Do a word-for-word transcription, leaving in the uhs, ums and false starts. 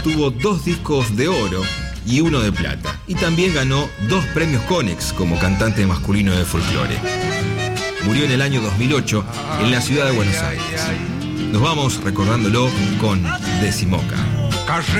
tuvo dos discos de oro y uno de plata. Y también ganó dos premios Konex como cantante masculino de folclore. Murió en el año dos mil ocho en la ciudad de Buenos Aires. Nos vamos recordándolo con Decimoca.